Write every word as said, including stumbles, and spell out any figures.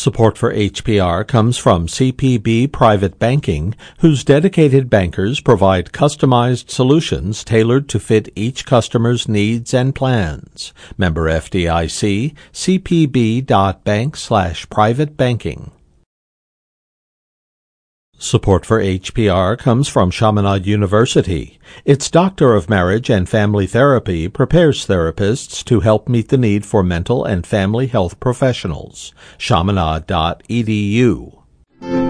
Support for H P R comes from C P B Private Banking, whose dedicated bankers provide customized solutions tailored to fit each customer's needs and plans. Member F D I C, cpb.bank slash private banking. Support for H P R comes from Chaminade University. Its Doctor of Marriage and Family Therapy prepares therapists to help meet the need for mental and family health professionals. chaminade dot e d u